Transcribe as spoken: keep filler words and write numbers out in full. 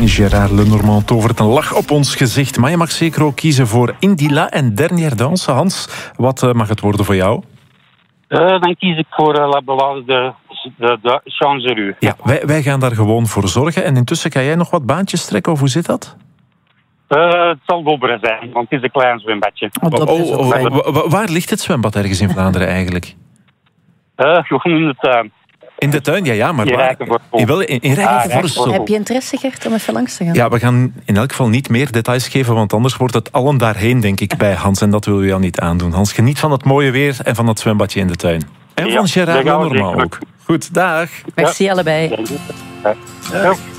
Gérard Lenormand tovert een lach op ons gezicht. Maar je mag zeker ook kiezen voor Indila en Dernière Danse. Hans, wat uh, mag het worden voor jou? Uh, dan kies ik voor uh, La Ballade de, de, de Changerue. Ja, wij, wij gaan daar gewoon voor zorgen. En intussen kan jij nog wat baantjes trekken, of hoe zit dat? Uh, het zal Dobberen zijn, want het is een klein zwembadje. Oh, oh, oh, oh, waar ligt het zwembad ergens in Vlaanderen eigenlijk? Uh, gewoon in de tuin. In de tuin, ja, ja, maar in waar? In, wel, in, in Rijkenvoortsel. Ah, heb je interesse, Gert, om even langs te gaan? Ja, we gaan in elk geval niet meer details geven, want anders wordt het allen daarheen, denk ik, bij Hans. En dat willen we jou niet aandoen. Hans, geniet van het mooie weer en van het zwembadje in de tuin. En ja, van Gérard Lenormand ook. Goed, dag. Merci ja. allebei. Ja. Ja.